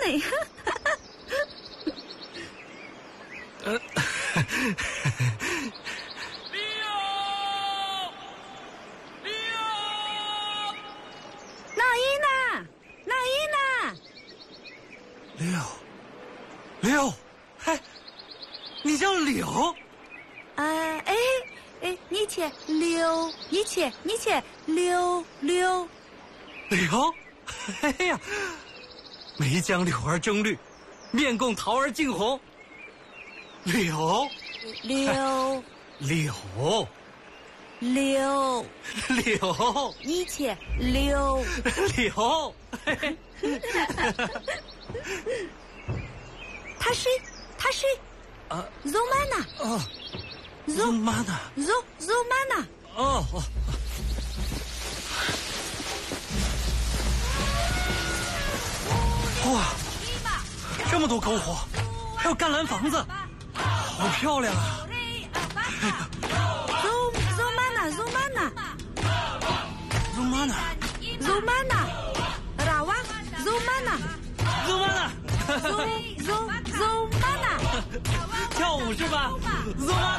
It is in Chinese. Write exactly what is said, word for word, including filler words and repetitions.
妹。 呃， 利奥，利奥， 那伊呢？那伊呢？ 六，六，嘿，你叫柳？ 呃，哎哎，你且六，你且你且六六。 柳，哎呀，眉将柳儿争绿，面共桃儿竞红。柳， 六柳， 六， 柳， 你且六柳，嘿嘿他睡，他睡。 啊 Romana， 哦 ，Romana， Ro Romana。 哦哦。哇，这么多篝火，还有甘蓝房子，好漂亮啊 Romana Romana ！Romana， Romana Rawa Romana Romana， Ro Ro Romana。 跳舞是吧？Romana。